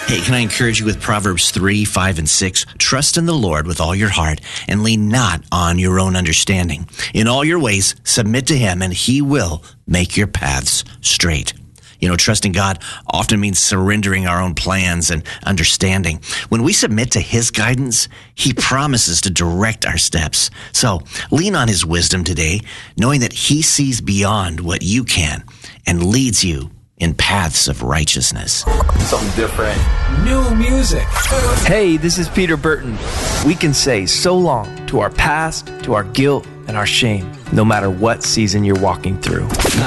Hey, can I encourage you with Proverbs 3, 5, and 6? Trust in the Lord with all your heart and lean not on your own understanding. In all your ways, submit to him, and he will make your paths straight. You know, trusting God often means surrendering our own plans and understanding. When we submit to his guidance, he promises to direct our steps. So lean on his wisdom today, knowing that he sees beyond what you can and leads you in paths of righteousness. Something different. New music. Hey, this is Peter Burton. We can say so long to our past, to our guilt, and our shame, no matter what season you're walking through.